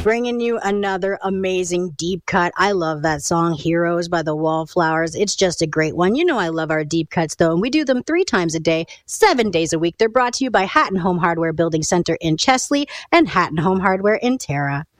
Bringing you another amazing deep cut. I love that song, Heroes by the Wallflowers. It's just a great one. You know I love our deep cuts, though, and we do them 3 times a day, 7 days a week. They're brought to you by Hatton Home Hardware Building Center in Chesley and Hatton Home Hardware in Tara.